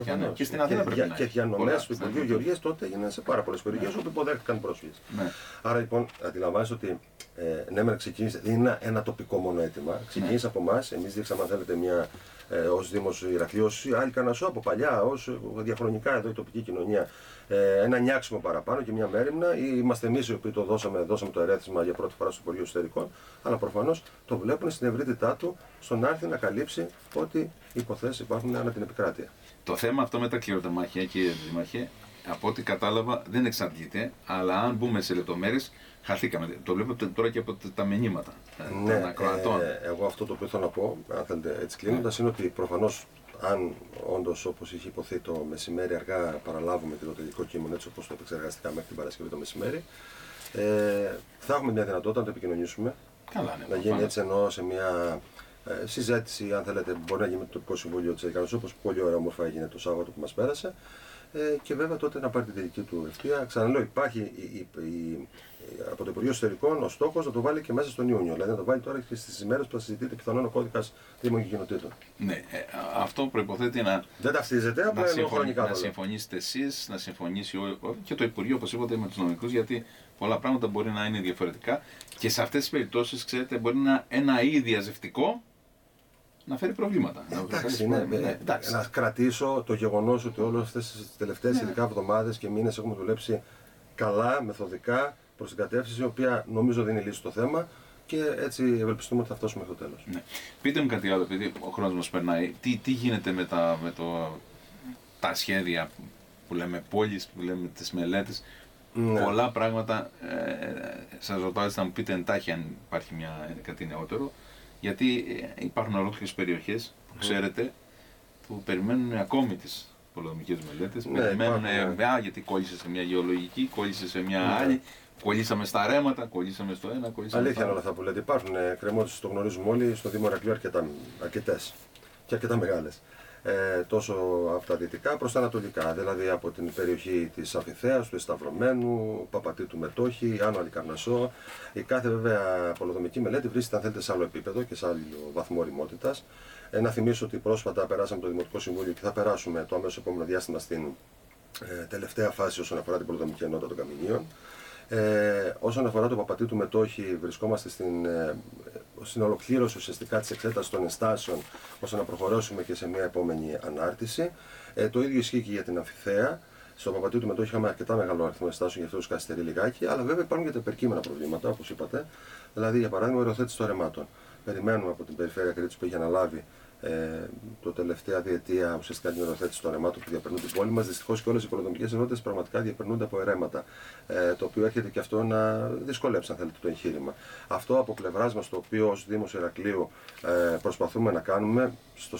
Και στην Αθήνα πρέπει να και διανομές του Υπουργείου Γεωργίας τότε έγιναν σε πάρα πολλές περιοχές όπου υποδέχτηκαν πρόσφυγες. Άρα λοιπόν αντιλαμβάνεσαι ότι ναι, μεν ξεκίνησε, είναι ένα τοπικό μόνο αίτημα. Ξεκίνησε από εμάς, εμείς δείξαμε αν θέλετε ως Δήμος Ηρακλείου, ως άλλη Καρνασσό από παλιά, ως διαχρονικά εδώ η τοπική κοινωνία, ένα νιάξιμο παραπάνω και μια μέριμνα, ή είμαστε εμείς οι οποίοι το δώσαμε το ερέθισμα για πρώτη φορά στο Υπουργείο Εσωτερικών, αλλά προφανώς το βλέπουν στην ευρύτητά του στο να έρθει να καλύψει ό,τι υποθέσεις υπάρχουν ανά την επικράτεια. Το θέμα αυτό με τα κληροτεμάχια, κύριε Δήμαρχε, από ό,τι κατάλαβα δεν εξαντλείται, αλλά αν μπούμε σε λεπτομέρειες, χαθήκαμε. Το βλέπετε τώρα και από τα μηνύματα των ακροατών. Εγώ αυτό το οποίο θέλω να πω, αν θέλετε έτσι κλείνοντας, είναι ότι προφανώς αν όντως όπως είχε υποθεί το μεσημέρι αργά παραλάβουμε το τελικό κείμενο έτσι όπως το επεξεργαστήκαμε μέχρι την Παρασκευή το μεσημέρι, θα έχουμε μια δυνατότητα να το επικοινωνήσουμε. Καλά, ναι, να γίνει έτσι εννοώ σε μια συζήτηση, αν θέλετε, μπορεί να γίνει με το τοπικό συμβούλιο της Καρνασσού, όπως πολύ ωραία όμορφα έγινε το Σάββατο που μας πέρασε. Και βέβαια τότε να πάρει την τελική του ευθεία. Ξαναλέω, υπάρχει από το Υπουργείο Εσωτερικών ο στόχος να το βάλει και μέσα στον Ιούνιο. Δηλαδή να το βάλει τώρα και στις ημέρες που θα συζητείται πιθανόν ο κώδικας Δήμων και Κοινοτήτων. Ναι, αυτό προϋποθέτει να. Δεν ταυτίζεται, απλά είναι χρονικά. Να συμφωνήσετε εσείς, να συμφωνήσει και το Υπουργείο, όπως είπατε, με τους νομικούς, γιατί πολλά πράγματα μπορεί να είναι διαφορετικά και σε αυτές τις περιπτώσεις, ξέρετε, μπορεί ένα ή διαζευτικό να φέρει προβλήματα. Να κρατήσω το γεγονός ότι όλες αυτές τις τελευταίες ειδικά εβδομάδες και μήνες έχουμε δουλέψει καλά, μεθοδικά, προς την κατεύθυνση η οποία νομίζω δίνει λύση στο θέμα και έτσι ευελπιστούμε ότι θα φτάσουμε μέχρι το τέλος. Ναι. Πείτε μου κάτι άλλο, επειδή ο χρόνος μας περνάει. Τι γίνεται με τα σχέδια που λέμε πόλεις, που λέμε τις μελέτες. Ναι. Πολλά πράγματα. Σας ρωτάω, θα μου πείτε εντάχει αν υπάρχει κάτι νεότερο. Γιατί υπάρχουν ολόκληρες περιοχές που ξέρετε που περιμένουν ακόμη τις πολεοδομικές μελέτες. Ναι, περιμένουν γιατί κόλλησε σε μια γεωλογική, κόλλησε σε μια άλλη, κολλήσαμε στα ρέματα, κολλήσαμε στο ένα, κολλήσαμε. Αλήθεια είναι όλα αυτά που λέτε. Υπάρχουν κρεμότητες, το γνωρίζουμε όλοι, στο Δήμο Ηρακλείου αρκετές και αρκετά μεγάλες. Τόσο από τα δυτικά προς τα ανατολικά, δηλαδή από την περιοχή της Αμφιθέας, του Εσταυρωμένου, Παπατήτου Μετόχη, Άνω Αλικαρνασσό. Η κάθε βέβαια πολεοδομική μελέτη βρίσκεται αν θέλετε σε άλλο επίπεδο και σε άλλο βαθμό ωριμότητας. Να θυμίσω ότι πρόσφατα περάσαμε το Δημοτικό Συμβούλιο και θα περάσουμε το αμέσως επόμενο διάστημα στην τελευταία φάση όσον αφορά την πολεοδομική ενότητα των Καμινίων. Όσον αφορά το Παπατήτου Μετόχη, βρισκόμαστε στην ολοκλήρωση ουσιαστικά της εξέτασης των ενστάσεων ώστε να προχωρήσουμε και σε μια επόμενη ανάρτηση. Το ίδιο ισχύει και για την Αμφιθέα. Στο Παπατήτου Μετόχη είχαμε αρκετά μεγάλο αριθμό ενστάσεων, γι' αυτό τους καθυστερεί λιγάκι, αλλά βέβαια υπάρχουν και τα υπερκείμενα προβλήματα, όπως είπατε. Δηλαδή, για παράδειγμα, η οριοθέτηση των ρεμάτων. Περιμένουμε από την Περιφέρεια Κρήτης που έχει αναλάβει το τελευταία διετία ουσιαστικά την οριοθέτηση των ρεμάτων που διαπερνούν την πόλη μας. Δυστυχώς και όλες οι πολεοδομικές ενότητες πραγματικά διαπερνούνται από ερέματα. Το οποίο έρχεται και αυτό να δυσκολέψει, αν θέλετε, το εγχείρημα. Αυτό από πλευράς μας, το οποίο ως Δήμος Ηρακλείου προσπαθούμε να κάνουμε στο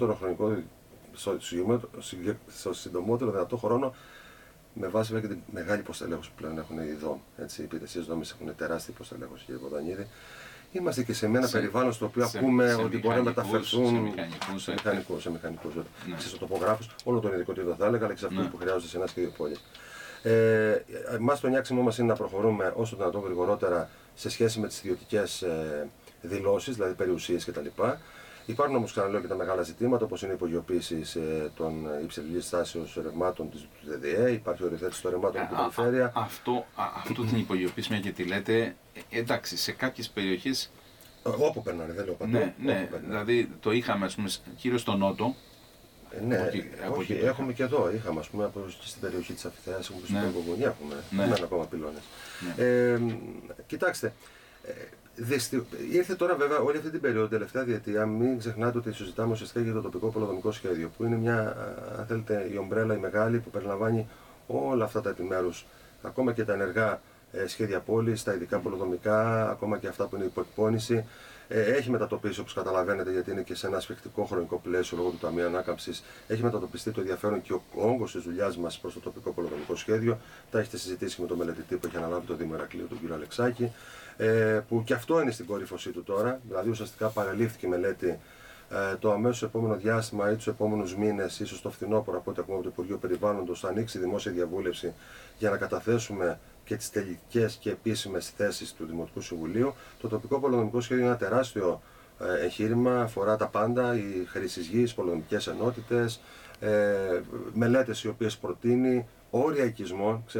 συντομότερο δυνατό χρόνο, με βάση βέβαια και την μεγάλη υποστελέχωση που πλέον έχουν οι ΔΟΜ. Οι υπηρεσίες δόμης έχουν τεράστια υποστελέχωση, κύριε Βοδανίδη. Είμαστε και σε ένα περιβάλλον στο οποίο ακούμε ότι μπορεί να μεταφερθούν σε μηχανικούς, σε τοπογράφους, όλο τον ειδικοτήτων θα έλεγα, αλλά και σε αυτούς που χρειάζονται σε ένα σχέδιο πόλη. Εμάς το νιάξιμό μας είναι να προχωρούμε όσο το δυνατόν γρηγορότερα σε σχέση με τις ιδιωτικές δηλώσεις, δηλαδή περιουσίες κτλ. Υπάρχουν όμως, ξαναλέω, και τα μεγάλα ζητήματα, όπως είναι η υπογειοποίηση των υψηλής τάσεως ρευμάτων του ΔΔΕ, υπάρχει οριοθέτηση των ρεμάτων από την περιφέρεια. Αυτό την υπογειοποίηση, μια και τη λέτε, εντάξει, σε κάποιες περιοχές. Όπου περνάνε, δεν λέω παντού. Ναι, δηλαδή το είχαμε, ας πούμε, κυρίως στο Νότο. Ναι, όχι, έχουμε και εδώ. Είχαμε, ας πούμε, στην περιοχή της Αμφιθέας, έχουμε στην Πελοποννήσια, έχουμε ακόμα πυλώνες. Κοιτάξτε. Ήρθε τώρα βέβαια όλη αυτή την περίοδο, τελευταία διετία, μην ξεχνάτε ότι συζητάμε ουσιαστικά για το τοπικό πολεοδομικό σχέδιο, που είναι μια, αν θέλετε, η ομπρέλα η μεγάλη που περιλαμβάνει όλα αυτά τα επιμέρους, ακόμα και τα ενεργά σχέδια πόλης, τα ειδικά πολεοδομικά, ακόμα και αυτά που είναι υποεκπώνηση. Έχει μετατοπίσει, όπως καταλαβαίνετε, γιατί είναι και σε ένα σφιχτικό χρονικό πλαίσιο λόγω του Ταμείου Ανάκαμψης. Έχει μετατοπιστεί το ενδιαφέρον και ο όγκος της δουλειάς μας προς το τοπικό πολεοδομικό σχέδιο. Τα έχετε συζητήσει με τον μελετητή που έχει αναλάβει το Δήμο Ηρακλείου, τον κύριο Αλεξάκη, που και αυτό είναι στην κορύφωσή του τώρα. Δηλαδή, ουσιαστικά παραλήφθηκε η μελέτη το αμέσως επόμενο διάστημα ή τους επόμενους μήνες, ίσως το φθινόπωρο, από ό,τι ακούμε από το Υπουργείο Περιβάλλοντος, θα ανοίξει δημόσια διαβούλευση για να καταθέσουμε και τις τελικές και επίσημες θέσεις του Δημοτικού Συμβουλίου. Το τοπικό πολεοδομικό σχέδιο είναι ένα τεράστιο εγχείρημα, αφορά τα πάντα, οι χρήσεις γης, πολεοδομικές ενότητες, μελέτες οι οποίες προτείνει, όρια οικισμών.